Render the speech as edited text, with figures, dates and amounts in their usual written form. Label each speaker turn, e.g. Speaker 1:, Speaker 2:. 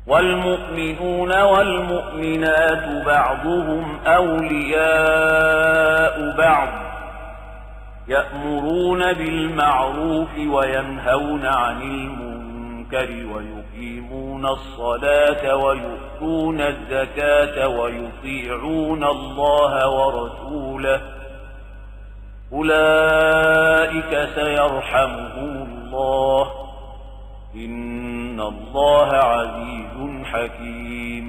Speaker 1: والمؤمنون والمؤمنات بعضهم أولياء بعض يأمرون بالمعروف وينهون عن المنكر ويقيمون الصلاة ويؤتون الزكاة ويطيعون الله ورسوله أولئك سيرحمهم الله إن الله عزيز حكيم.